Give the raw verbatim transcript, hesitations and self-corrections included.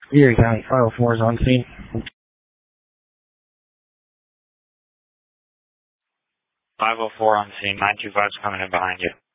Erie County, five oh four is on scene. five oh four on scene, nine two five is coming in behind you.